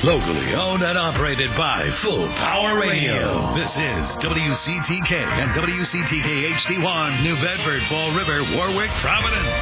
Locally owned and operated by Full Power Radio. This is WCTK and WCTK HD1, New Bedford, Fall River, Warwick, Providence.